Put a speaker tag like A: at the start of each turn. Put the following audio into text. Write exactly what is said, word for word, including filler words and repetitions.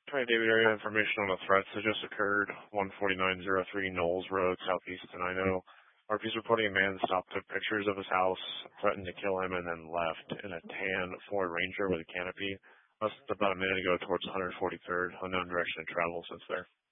A: Hi, David. Area information on the threats that just occurred. one forty-nine oh three Knowles Road, Southeast Tenino. R P's reporting a man stopped, took pictures of his house, threatened to kill him, and then left in a tan Ford Ranger with a canopy. That's about a minute ago towards one forty-third. Unknown direction of travel since there.